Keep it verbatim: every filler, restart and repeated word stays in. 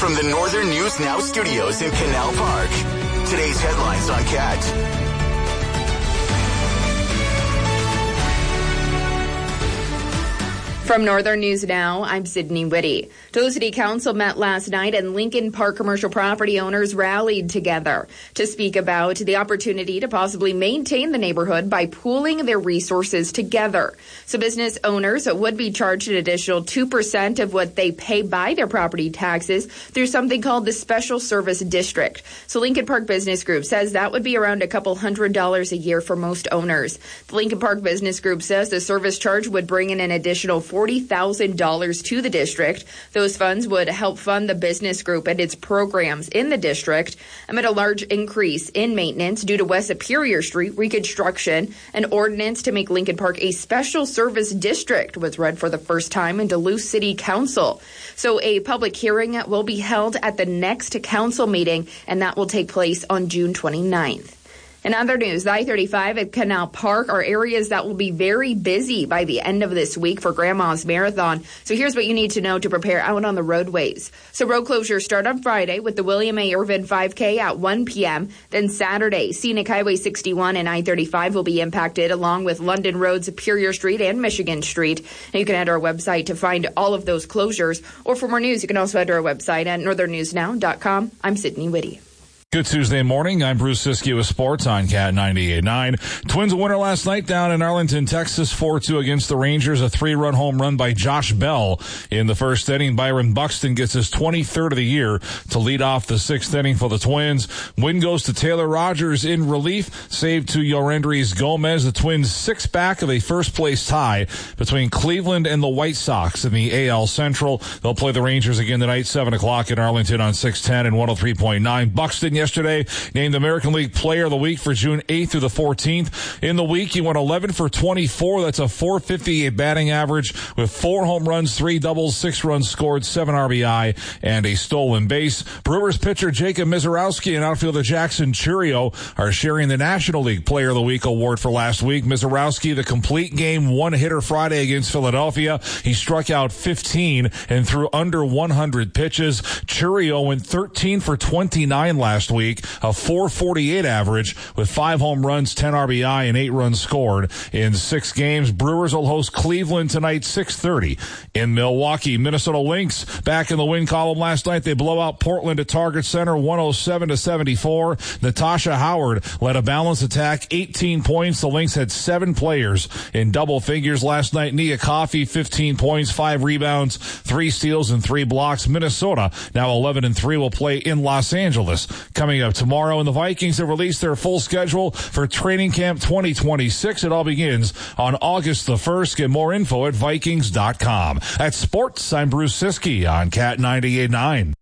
from the Northern News Now studios in Canal Park. Today's headlines on Cat. From Northern News Now, I'm Sydney Whitty. Duluth City Council met last night and Lincoln Park commercial property owners rallied together to speak about the opportunity to possibly maintain the neighborhood by pooling their resources together. So business owners would be charged an additional two percent of what they pay by their property taxes through something called the Special Service District. So Lincoln Park Business Group says that would be around a couple hundred dollars a year for most owners. The Lincoln Park Business Group says the service charge would bring in an additional forty thousand dollars to the district. Those funds would help fund the business group and its programs in the district amid a large increase in maintenance due to West Superior Street reconstruction. An ordinance to make Lincoln Park a special service district was read for the first time in Duluth City Council. So a public hearing will be held at the next council meeting, and that will take place on June twenty-ninth. In other news, the I thirty-five at Canal Park are areas that will be very busy by the end of this week for Grandma's Marathon. So here's what you need to know to prepare out on the roadways. So road closures start on Friday with the William A. Irvin five K at one p.m. Then Saturday, Scenic Highway sixty-one and I thirty-five will be impacted, along with London Road, Superior Street, and Michigan Street. And you can head to our website to find all of those closures. Or for more news, you can also head to our website at northern news now dot com. I'm Sydney Whitty. Good Tuesday morning. I'm Bruce Siskey with sports on Cat ninety-eight point nine. Twins a winner last night down in Arlington, Texas, four two against the Rangers. A three-run home run by Josh Bell in the first inning. Byron Buxton gets his twenty-third of the year to lead off the sixth inning for the Twins. Win goes to Taylor Rogers in relief. Save to Yorendris Gomez. The Twins six back of a first-place tie between Cleveland and the White Sox in the A L Central. They'll play the Rangers again tonight, seven o'clock in Arlington on six ten and one oh three point nine. Buxton yesterday named American League Player of the Week for June eighth through the fourteenth. In the week, he went eleven for twenty-four. That's a four fifty-eight batting average with four home runs, three doubles, six runs scored, seven R B I, and a stolen base. Brewers pitcher Jacob Misiorowski and outfielder Jackson Churio are sharing the National League Player of the Week award for last week. Misiorowski, the complete game one-hitter Friday against Philadelphia. He struck out fifteen and threw under one hundred pitches. Churio went thirteen for twenty-nine last week, a four forty-eight average with five home runs, ten R B I, and eight runs scored in six games. Brewers will host Cleveland tonight, six thirty in Milwaukee. Minnesota Lynx back in the win column last night. They blow out Portland at Target Center, one oh seven to seventy-four. Natasha Howard led a balanced attack, eighteen points. The Lynx had seven players in double figures last night. Nia Coffey, fifteen points, five rebounds, three steals, and three blocks. Minnesota, now eleven and three, will play in Los Angeles coming up tomorrow. And the Vikings have released their full schedule for training camp twenty twenty-six. It all begins on August the first. Get more info at Vikings dot com. At Sports, I'm Bruce Siskey on Cat ninety-eight point nine.